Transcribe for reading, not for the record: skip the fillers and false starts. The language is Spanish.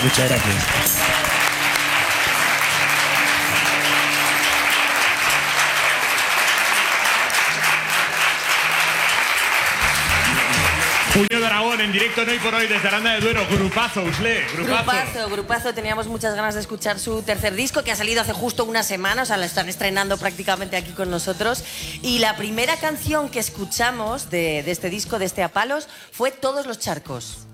Muchas gracias. Puño de Aragón en directo en Hoy por Hoy desde Aranda de Duero. Grupazo, Usle. Grupazo. Teníamos muchas ganas de escuchar su tercer disco que ha salido hace justo una semana, o sea, lo están estrenando prácticamente aquí con nosotros. Y la primera canción que escuchamos de este disco, de este A Palos, fue Todos los charcos.